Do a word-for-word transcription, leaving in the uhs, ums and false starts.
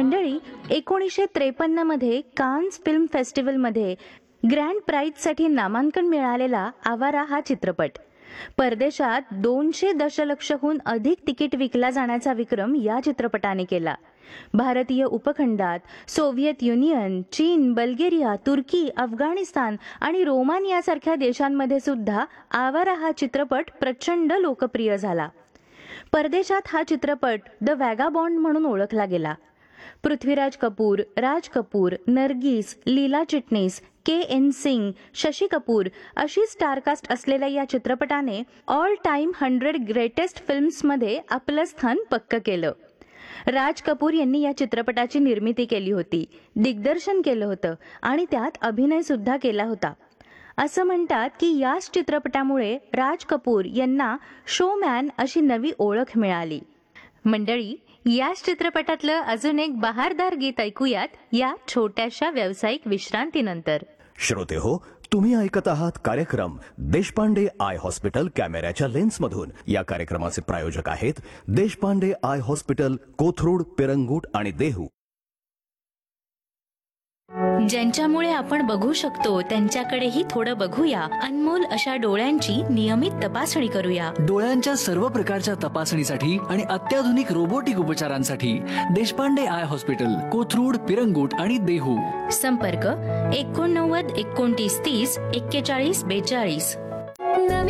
मंडळी, एकोणीसशे त्रेपन्न मध्ये कान्स फिल्म फेस्टिवलमध्ये ग्रँड प्राइजसाठी नामांकन मिळालेला आवारा हा चित्रपट परदेशात दोनशे दशलक्षहून अधिक तिकीट विकला जाण्याचा विक्रम या चित्रपटाने केला. भारतीय उपखंडात सोव्हिएत युनियन, चीन, बल्गेरिया, तुर्की, अफगाणिस्तान आणि रोमानियासारख्या देशांमध्ये सुद्धा आवारा हा चित्रपट प्रचंड लोकप्रिय झाला. परदेशात हा चित्रपट द वॅगाबॉन्ड म्हणून ओळखला गेला. पृथ्वीराज कपूर, राज कपूर, नर्गिस, लीला चिटणीस, के एन सिंग, शशी कपूर अशी स्टारकास्ट असलेल्या या चित्रपटाने ऑल टाइम हंड्रेड ग्रेटेस्ट फिल्म्समध्ये आपलं स्थान पक्क केलं. राज कपूर यांनी या चित्रपटाची निर्मिती केली होती, दिग्दर्शन केलं होतं आणि त्यात अभिनय सुद्धा केला होता. असं म्हणतात की याच चित्रपटामुळे राज कपूर यांना शोमॅन अशी नवी ओळख मिळाली. मंडळी, याच चित्रपटातलं अजून एक बहारदार गीत ऐकूयात या छोट्याशा व्यावसायिक विश्रांतीनंतर. श्रोते हो, तुम्ही ऐकत आहात कार्यक्रम देशपांडे आय हॉस्पिटल कॅमेऱ्याच्या लेन्समधून. या कार्यक्रमाचे प्रायोजक आहेत देशपांडे आय हॉस्पिटल, कोथरूड, पिरंगूट आणि देहू. ज्यांच्यामुळे आपण बघू शकतो त्यांच्याकडेही थोडं बघूया. अनमोल अशा डोळ्यांची नियमित तपासणी करूया. डोळ्यांच्या सर्व प्रकारच्या तपासणीसाठी आणि अत्याधुनिक रोबोटिक उपचारांसाठी देशपांडे आय हॉस्पिटल, कोथरूड, पिरंगूट आणि देहू. संपर्क एकोणनव्वद एकोणतीस तीस एक्केचाळीस बेचाळीस.